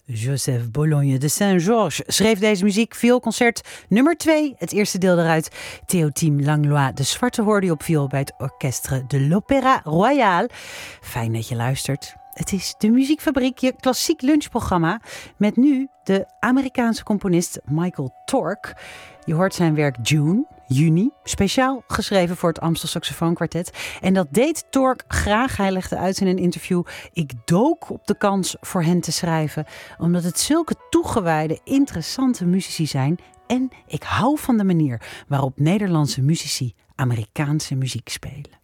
Joseph Bologne de Saint-Georges schreef deze muziek. Vioolconcert nummer 2, het eerste deel eruit. Théotime Langlois de Zwarte hoorde je op viool bij het Orchestre de l'Opéra Royal. Fijn dat je luistert. Het is de Muziekfabriek, je klassiek lunchprogramma. Met nu de Amerikaanse componist Michael Tork. Je hoort zijn werk Juni, speciaal geschreven voor het Amstel Saxofoonkwartet. En dat deed Tork graag. Hij legde uit in een interview: ik dook op de kans voor hen te schrijven, omdat het zulke toegewijde, interessante muzici zijn. En ik hou van de manier waarop Nederlandse muzici Amerikaanse muziek spelen.